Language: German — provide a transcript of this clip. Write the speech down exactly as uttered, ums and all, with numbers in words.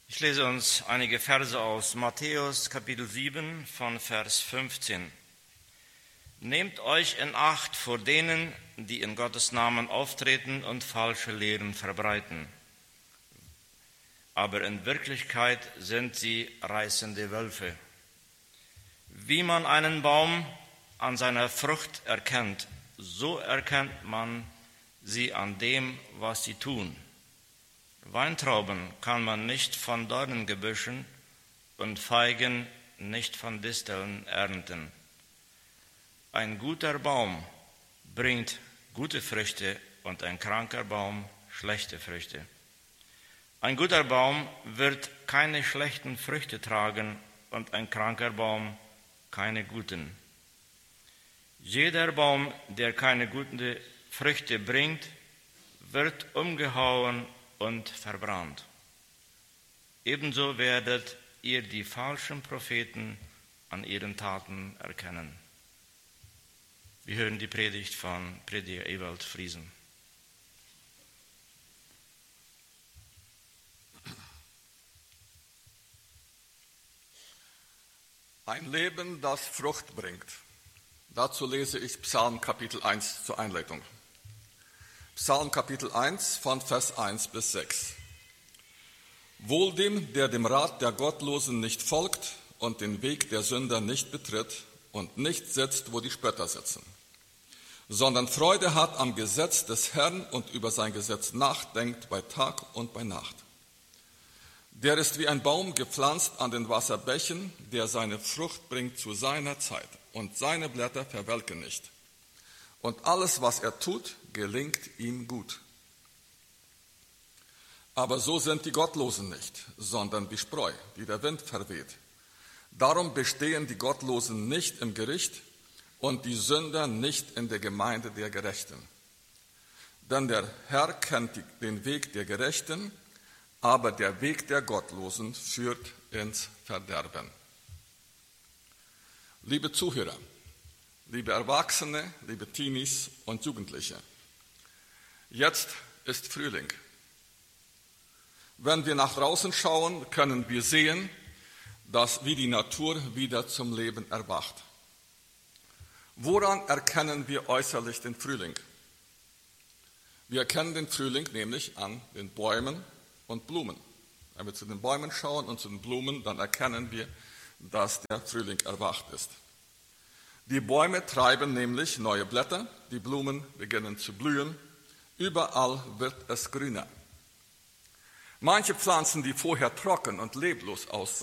Ich lese uns einige Verse aus Matthäus Kapitel sieben von Vers fünfzehn. Nehmt euch in Acht vor denen, die in Gottes Namen auftreten und falsche Lehren verbreiten. Aber in Wirklichkeit sind sie reißende Wölfe. Wie man einen Baum an seiner Frucht erkennt, so erkennt man sie an dem, was sie tun. Weintrauben kann man nicht von Dornengebüschen und Feigen nicht von Disteln ernten. Ein guter Baum bringt gute Früchte und ein kranker Baum schlechte Früchte. Ein guter Baum wird keine schlechten Früchte tragen und ein kranker Baum keine guten. Jeder Baum, der keine guten Früchte bringt, wird umgehauen und verbrannt. Ebenso werdet ihr die falschen Propheten an ihren Taten erkennen. Wir hören die Predigt von Prediger Ewald Friesen. Ein Leben, das Frucht bringt. Dazu lese ich Psalm Kapitel eins zur Einleitung. Psalm Kapitel eins von Vers eins bis sechs. Wohl dem, der dem Rat der Gottlosen nicht folgt und den Weg der Sünder nicht betritt und nicht sitzt, wo die Spötter sitzen, sondern Freude hat am Gesetz des Herrn und über sein Gesetz nachdenkt bei Tag und bei Nacht. Der ist wie ein Baum gepflanzt an den Wasserbächen, der seine Frucht bringt zu seiner Zeit und seine Blätter verwelken nicht. Und alles, was er tut, gelingt ihm gut. Aber so sind die Gottlosen nicht, sondern wie Spreu, die der Wind verweht. Darum bestehen die Gottlosen nicht im Gericht und die Sünder nicht in der Gemeinde der Gerechten. Denn der Herr kennt den Weg der Gerechten, aber der Weg der Gottlosen führt ins Verderben. Liebe Zuhörer, liebe Erwachsene, liebe Teenies und Jugendliche, jetzt ist Frühling. Wenn wir nach draußen schauen, können wir sehen, dass wie die Natur wieder zum Leben erwacht. Woran erkennen wir äußerlich den Frühling? Wir erkennen den Frühling nämlich an den Bäumen und Blumen. Wenn wir zu den Bäumen schauen und zu den Blumen, dann erkennen wir, dass der Frühling erwacht ist. Die Bäume treiben nämlich neue Blätter, die Blumen beginnen zu blühen, überall wird es grüner. Manche Pflanzen, die vorher trocken und leblos aussahen,